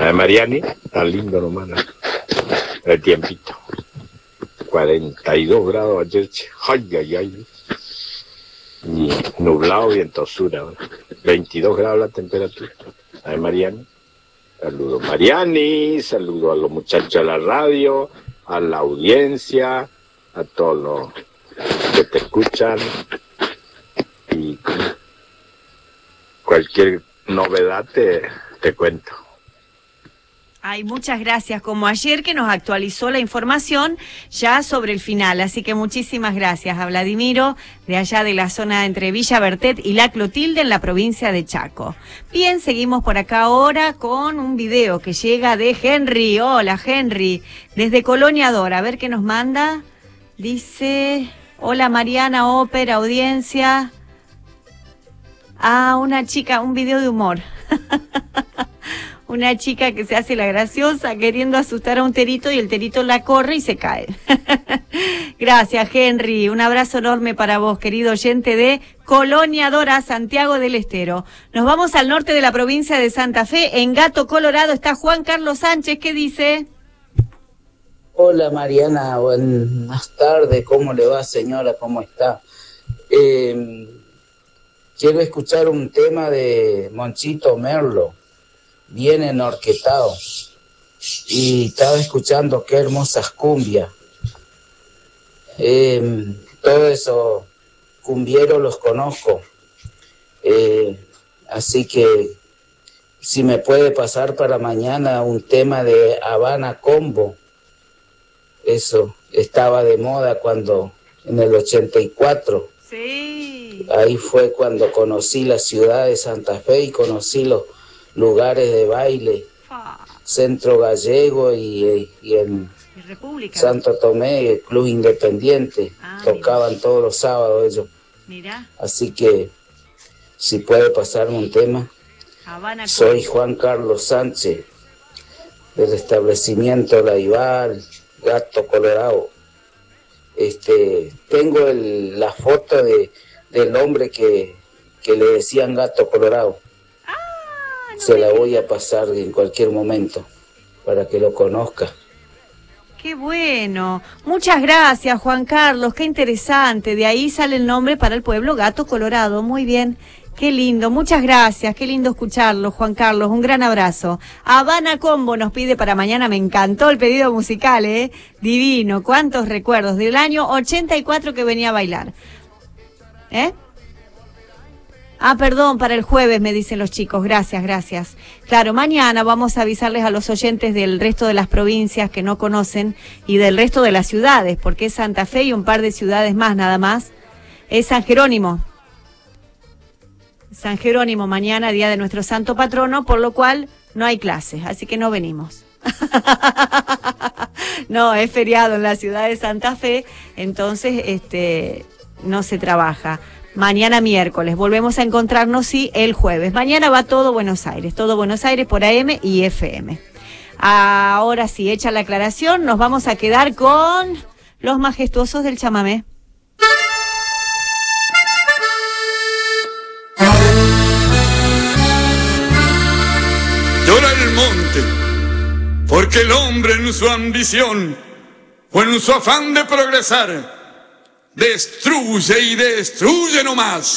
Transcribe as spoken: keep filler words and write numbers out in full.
La de Mariani, tan lindo nomás, ¿no? El tiempito. cuarenta y dos grados ayer, ay, ay, ay. Y nublado, vientosura, ¿no? veintidós grados la temperatura. La de Mariani. Saludos Mariani, saludos a los muchachos de la radio, a la audiencia, a todos los que te escuchan. Y cualquier novedad te, te cuento. Ay, muchas gracias, como ayer que nos actualizó la información ya sobre el final, así que muchísimas gracias a Vladimiro, de allá de la zona entre Villa Bertet y La Clotilde en la provincia de Chaco. Bien, seguimos por acá ahora con un video que llega de Henry. Hola, Henry, desde Colonia Dora, a ver qué nos manda. Dice, hola Mariana, ópera, audiencia. Ah, una chica, un video de humor. Una chica que se hace la graciosa queriendo asustar a un terito y el terito la corre y se cae. Gracias, Henry. Un abrazo enorme para vos, querido oyente de Colonia Dora, Santiago del Estero. Nos vamos al norte de la provincia de Santa Fe. En Gato Colorado está Juan Carlos Sánchez. ¿Qué dice? Hola, Mariana. Buenas tardes. ¿Cómo le va, señora? ¿Cómo está? Eh, quiero escuchar un tema de Monchito Merlo. Bien enorquetado, y estaba escuchando qué hermosas cumbias. Eh, todo eso cumbieros los conozco, eh, así que si me puede pasar para mañana un tema de Habana Combo, eso estaba de moda cuando en el ochenta y cuatro. Sí. Ahí fue cuando conocí la ciudad de Santa Fe y conocí los lugares de baile, Centro Gallego y, y en ¿Y Santo Tomé, el Club Independiente, ah, tocaban mira. Todos los sábados ellos. Mira. Así que, si puede pasarme un tema. Habana Soy Juan Carlos Sánchez, del establecimiento Laival, Gato Colorado. Este, tengo el, la foto de, del hombre que, que le decían Gato Colorado. Se la voy a pasar en cualquier momento para que lo conozca. Qué bueno. Muchas gracias, Juan Carlos. Qué interesante. De ahí sale el nombre para el pueblo Gato Colorado. Muy bien. Qué lindo. Muchas gracias. Qué lindo escucharlo, Juan Carlos. Un gran abrazo. Habana Combo nos pide para mañana. Me encantó el pedido musical, ¿eh? Divino. Cuántos recuerdos. Del año ochenta y cuatro que venía a bailar. ¿Eh? Ah, perdón, para el jueves, me dicen los chicos. Gracias, gracias. Claro, mañana vamos a avisarles a los oyentes del resto de las provincias que no conocen y del resto de las ciudades, porque es Santa Fe y un par de ciudades más nada más. Es San Jerónimo. San Jerónimo, mañana, día de nuestro santo patrono, por lo cual no hay clases, así que no venimos. No, es feriado en la ciudad de Santa Fe, entonces este no se trabaja. Mañana miércoles, volvemos a encontrarnos, sí, el jueves. Mañana va todo Buenos Aires, todo Buenos Aires por A M y F M. Ahora sí, hecha la aclaración, nos vamos a quedar con los majestuosos del chamamé. Llora el monte, porque el hombre en su ambición o en su afán de progresar destruye y destruye nomás.